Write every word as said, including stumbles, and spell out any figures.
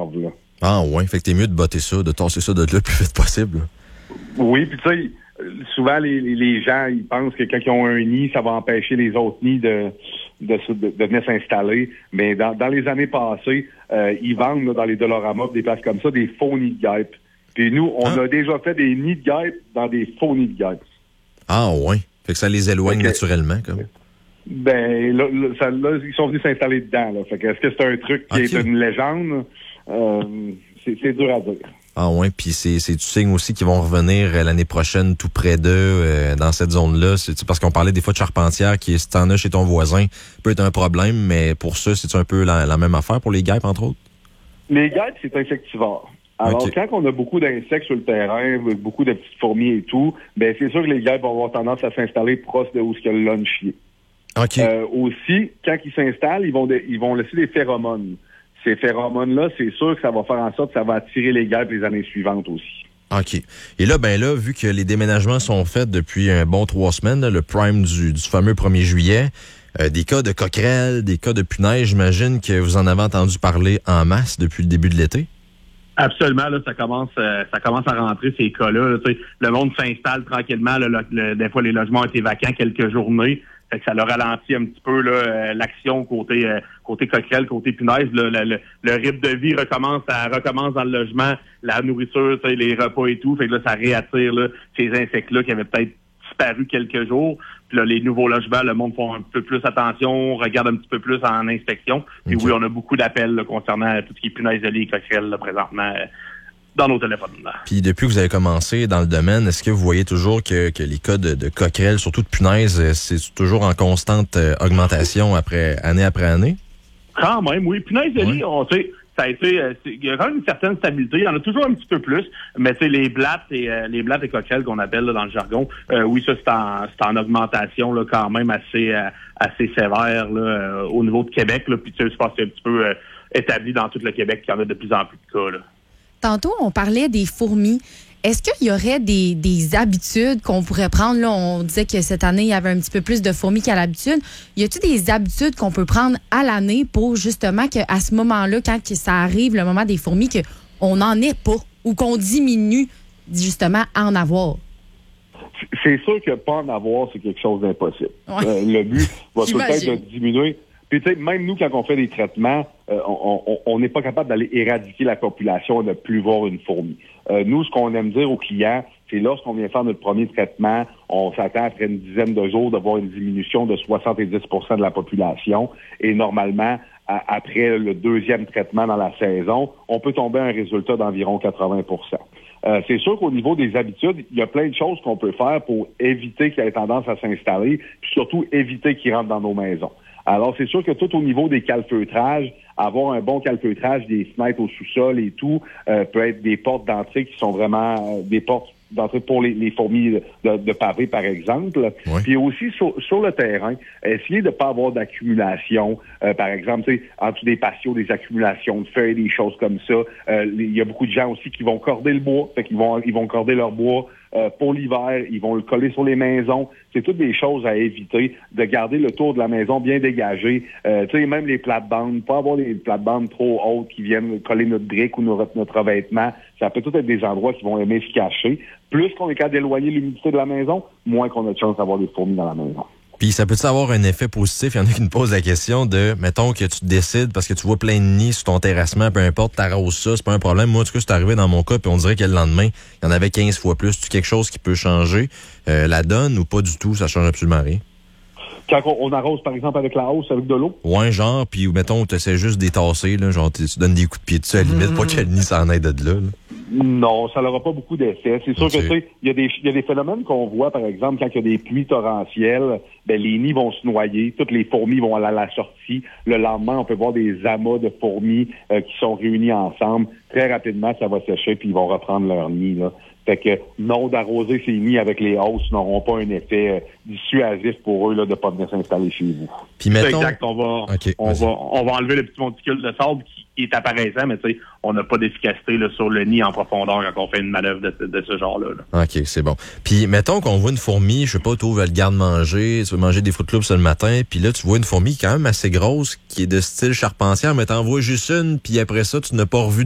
cave, là. Ah ouais, fait que t'es mieux de botter ça, de tasser ça de là le plus vite possible. Oui, puis tu sais, souvent les, les gens, ils pensent que quand ils ont un nid, ça va empêcher les autres nids de, de, de, de venir s'installer. Mais dans, dans les années passées, euh, ils vendent là, dans les Doloramas, des places comme ça, des faux nids de guêpes. Puis nous, on ah. a déjà fait des nids de guêpes dans des faux nids de guêpes. Ah ouais, fait que ça les éloigne okay. naturellement, comme. Ben, là, là, ça, là, ils sont venus s'installer dedans. Là. Fait que est-ce que c'est un truc qui okay. est une légende? Euh, c'est, c'est dur à dire. Ah ouais, puis c'est, c'est du signe aussi qu'ils vont revenir l'année prochaine tout près d'eux, euh, dans cette zone-là. C'est parce qu'on parlait des fois de charpentière, qui, si t'en as chez ton voisin, peut être un problème, mais pour ça, c'est un peu la, la même affaire pour les guêpes, entre autres? Les guêpes, c'est insectivore. Alors, okay. quand on a beaucoup d'insectes sur le terrain, beaucoup de petites fourmis et tout, ben c'est sûr que les guêpes vont avoir tendance à s'installer proche de où il y a le lunchier. Okay. Euh, aussi, quand ils s'installent, ils vont, de, ils vont laisser des phéromones. Ces phéromones-là, c'est sûr que ça va faire en sorte que ça va attirer les guêpes les années suivantes aussi. OK. Et là, ben là, vu que les déménagements sont faits depuis un bon trois semaines, là, le prime du, du fameux premier juillet, euh, des cas de coquerelles, des cas de punaises, j'imagine que vous en avez entendu parler en masse depuis le début de l'été? Absolument, là, ça commence euh, ça commence à rentrer ces cas-là. Là, le monde s'installe tranquillement. Là, le, le, des fois, les logements ont été vacants quelques journées. Fait que ça leur ralentit un petit peu là, euh, l'action côté euh, côté coquerelle, côté punaise. Là, le, le, le rythme de vie recommence à recommence dans le logement, la nourriture, les repas et tout. Fait que là, ça réattire là, ces insectes-là qui avaient peut-être disparu quelques jours. Puis là, les nouveaux logements, le monde font un peu plus attention, regarde un petit peu plus en inspection. Puis okay. oui, on a beaucoup d'appels là, concernant tout ce qui est punaise de lit et coquerelle là, présentement euh, dans nos téléphones. Là. Puis depuis que vous avez commencé dans le domaine, est-ce que vous voyez toujours que, que les cas de, de coquerelle, surtout de punaise, c'est toujours en constante euh, augmentation après année après année? Quand même, oui. Punaise de lit, on sait... Ça a été, euh, il y a quand même une certaine stabilité. Il y en a toujours un petit peu plus, mais tu sais, les blattes et euh, les blattes et coquerelles qu'on appelle là, dans le jargon, euh, oui, ça c'est en, c'est en augmentation là, quand même assez, euh, assez sévère là, euh, au niveau de Québec. Là, puis tu sais, je pense que c'est un petit peu euh, établi dans tout le Québec qu'il y en a de plus en plus de cas. Là. Tantôt, on parlait des fourmis. Est-ce qu'il y aurait des, des habitudes qu'on pourrait prendre? Là, on disait que cette année, il y avait un petit peu plus de fourmis qu'à l'habitude. Y a-t-il des habitudes qu'on peut prendre à l'année pour justement qu'à ce moment-là, quand ça arrive, le moment des fourmis, qu'on n'en ait pas ou qu'on diminue justement à en avoir? C'est sûr que pas en avoir, c'est quelque chose d'impossible. Ouais. Euh, le but va peut-être de diminuer. Puis tu sais, même nous, quand on fait des traitements, euh, on n'est pas capable d'aller éradiquer la population et de ne plus voir une fourmi. Euh, nous, ce qu'on aime dire aux clients, c'est lorsqu'on vient faire notre premier traitement, on s'attend après une dizaine de jours de voir une diminution de soixante-dix pour cent de la population. Et normalement, à, après le deuxième traitement dans la saison, on peut tomber à un résultat d'environ quatre-vingts pour cent. Euh, c'est sûr qu'au niveau des habitudes, il y a plein de choses qu'on peut faire pour éviter qu'il ait tendance à s'installer, puis surtout éviter qu'il rentre dans nos maisons. Alors, c'est sûr que tout au niveau des calfeutrages, avoir un bon calfeutrage des fenêtres au sous-sol et tout, euh, peut être des portes d'entrée qui sont vraiment euh, des portes d'entrée pour les, les fourmis de, de pavé, par exemple. Oui. Puis aussi, sur, sur le terrain, essayer de ne pas avoir d'accumulation. Euh, par exemple, tu sais, en dessous des patios, des accumulations de feuilles, des choses comme ça. Euh, il y a beaucoup de gens aussi qui vont corder le bois. Fait qu'ils vont, ils vont corder leur bois euh, pour l'hiver. Ils vont le coller sur les maisons. C'est toutes des choses à éviter. De garder le tour de la maison bien dégagé. Euh, tu sais, même les plates-bandes. Pas avoir des plates-bandes trop hautes qui viennent coller notre brique ou notre, notre revêtement. Ça peut tout être des endroits qui vont aimer se cacher. Plus qu'on est capable d'éloigner l'humidité de la maison, moins qu'on a de chance d'avoir des fourmis dans la maison. Puis ça peut-tu avoir un effet positif? Il y en a qui me posent la question de, mettons que tu décides, parce que tu vois plein de nids sur ton terrassement, peu importe, t'arroses ça, c'est pas un problème. Moi, en tout cas, c'est arrivé dans mon cas, puis on dirait que le lendemain, il y en avait quinze fois plus. C'est quelque chose qui peut changer euh, la donne ou pas du tout? Ça change absolument rien. Quand on arrose, par exemple, avec la hausse, avec de l'eau? Ouais, genre, puis mettons, tu essaies juste d'étasser, là, genre, tu donnes des coups de pied dessus, à la limite, mmh. pas que le nid s'en aide de là, là. Non, ça n'aura pas beaucoup d'effet. C'est sûr okay. que, tu sais, il y a des, il y a des phénomènes qu'on voit, par exemple, quand il y a des pluies torrentielles, ben, les nids vont se noyer, toutes les fourmis vont aller à la sortie. Le lendemain, on peut voir des amas de fourmis euh, qui sont réunis ensemble. Très rapidement, ça va sécher, puis ils vont reprendre leur nid, là. Fait que non, d'arroser ces nids avec les hausses n'auront pas un effet euh, dissuasif pour eux là, de ne pas venir s'installer chez vous. Puis mettons... C'est exact. On va, okay, on, va, on va enlever le petit monticule de sable qui, qui est apparaissant, mais tu sais, on n'a pas d'efficacité là, sur le nid en profondeur quand on fait une manœuvre de, de ce genre-là. Là. OK, c'est bon. Puis mettons qu'on voit une fourmi, je sais pas, tu ouvres le garde-manger, tu veux manger des Fruit Loops le matin, puis là, tu vois une fourmi quand même assez grosse, qui est de style charpentière, mais t'en vois juste une, puis après ça, tu n'as pas revu